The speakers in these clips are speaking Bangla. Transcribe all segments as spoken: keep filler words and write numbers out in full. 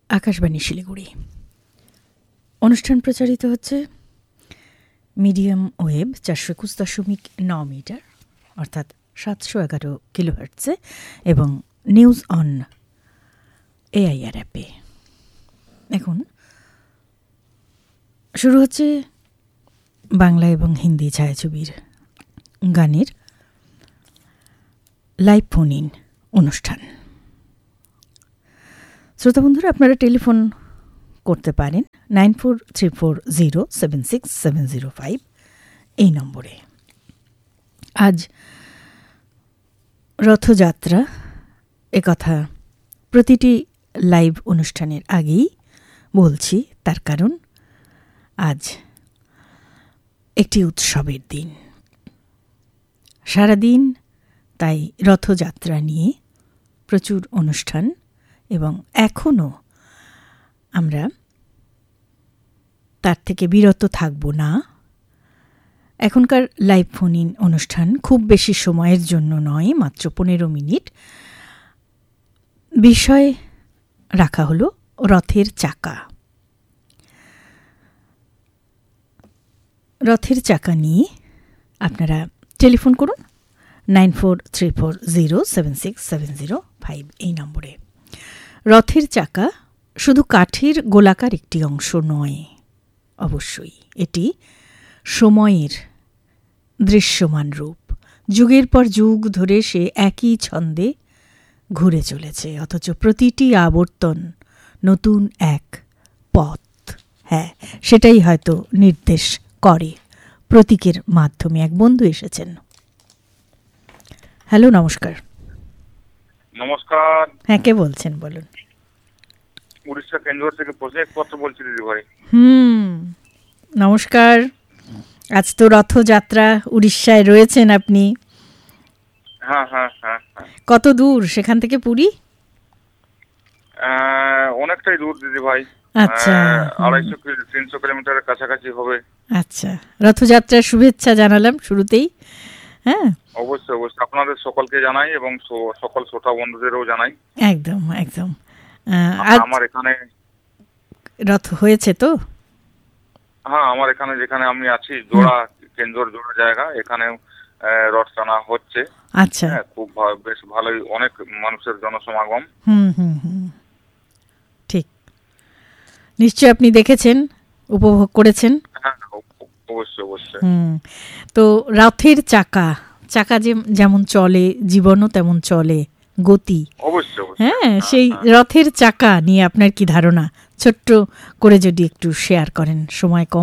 আকাশবাণী শিলিগুড়ি। অনুষ্ঠান প্রচারিত হচ্ছে মিডিয়াম ওয়েভ চারশো একুশ দশমিক ন মিটার অর্থাৎ সাতশো এগারো কিলোহার্টসে এবং নিউজ অন এআইআর অ্যাপে। এখন শুরু হচ্ছে বাংলা এবং হিন্দি ছায়াছবির গানের লাইভ ফোন ইন অনুষ্ঠান। শ্রোতা বন্ধুরা, আপনারা টেলিফোন করতে পারেন nine four three four zero seven six seven zero five এই নম্বরে। আজ রথযাত্রা, একথা প্রতিটি লাইভ অনুষ্ঠানের আগেই বলছি, তার কারণ আজ একটি উৎসবের দিন। সারাদিন তাই রথযাত্রা নিয়ে প্রচুর অনুষ্ঠান, এবং এখনও আমরা তার থেকে বিরত থাকব না। এখনকার লাইভ ফোন ইন অনুষ্ঠান খুব বেশি সময়ের জন্য নয়, মাত্র পনেরো মিনিট। বিষয় রাখা হলো রথের চাকা। রথের চাকা নিয়ে আপনারা টেলিফোন করুন nine four three four zero seven six seven zero five এই নম্বরে। রথের চাকা শুধু কাঠের গোলাকার একটি অংশ নয়, অবশ্যই এটি সময়ের দৃশ্যমান রূপ। যুগের পর যুগ ধরে সে একই ছন্দে ঘুরে চলেছে, অথচ প্রতিটি আবর্তন নতুন এক পথ। হ্যাঁ, সেটাই হয়তো নির্দেশ করে প্রতীকের মাধ্যমে। এক বন্ধু এসেছেন। হ্যালো, নমস্কার। নমস্কার। হ্যাঁ, কে বলছেন বলুন? উড়িষ্যা কেন্দ্র থেকে প্রজেক্ট পত্র বলছি দিদি ভাই। হুম, নমস্কার। আজ তো রথযাত্রা, উড়িষ্যায় রয়েছেন আপনি। হ্যাঁ হ্যাঁ হ্যাঁ। কত দূর সেখান থেকে পুরী? অনেকটাই দূর দিদি ভাই। আচ্ছা, আড়াইশো তিনশো কিলোমিটারের কাছাকাছি হবে। আচ্ছা, রথযাত্রার শুভেচ্ছা জানালাম শুরুতেই। হ্যাঁ, অবশ্যই অবশ্যই আপনাদের সকলকে জানাই এবং সকল শ্রোতা বন্ধুদেরও জানাই। একদম একদম। আমার এখানে রথ হয়েছে তো? হ্যাঁ, আমার এখানে যেখানে আমি আছি জোড়া কেন্দ্র জোড়া জায়গা, এখানে রথ টানা হচ্ছে। আচ্ছা, খুব বেশ ভালোই, অনেক মানুষের জনসমাগম। হুম হুম হুম ঠিক। নিশ্চয় আপনি দেখেছেন, উপভোগ করেছেন। হ্যাঁ, অবশ্যই অবশ্যই। হুম তো রথের চাকা চাকা যে যেমন চলে, জীবনও তেমন চলে, গতি। অবশ্যই। হ্যাঁ, সেই রথের চাকা নিয়ে আপনার কি ধারণা? ছোট্ট করে যদি একটু শেয়ার করেন, সময় কম।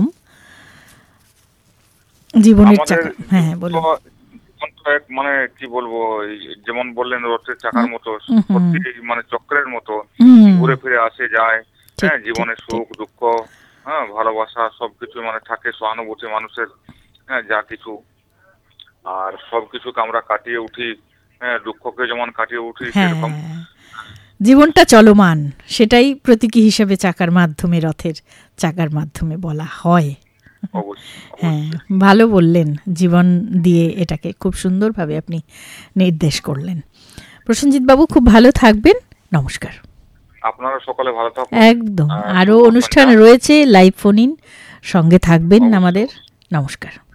জীবনের চাকা, হ্যাঁ বলুন। মানে কি বলবো, যেমন বললেন রথের চাকার মতো, মানে চক্রের মতো ঘুরে ফিরে আসে যায়। হ্যাঁ, জীবনে সুখ দুঃখ, হ্যাঁ ভালোবাসা সবকিছু মানে থাকে, সহানুভূতি মানুষের, হ্যাঁ যা কিছু, আর সবকিছুকে আমরা কাটিয়ে উঠি। হ্যাঁ, দুঃখকে যেমন কাটিয়ে উঠি, সেরকম জীবনটা চলমান, সেটাই প্রতীকী হিসেবে চাকার মাধ্যমে, রথের চাকার মাধ্যমে বলা হয়। হ্যাঁ, ভালো বললেন। জীবন দিয়ে এটাকে খুব সুন্দরভাবে আপনি নির্দেশ করলেন। প্রসেনজিৎ বাবু, খুব ভালো থাকবেন। নমস্কার। আপনারা সকলে ভালো থাকুন। একদম। আরো অনুষ্ঠান রয়েছে লাইভ ফোন ইন, সঙ্গে থাকবেন আমাদের। নমস্কার।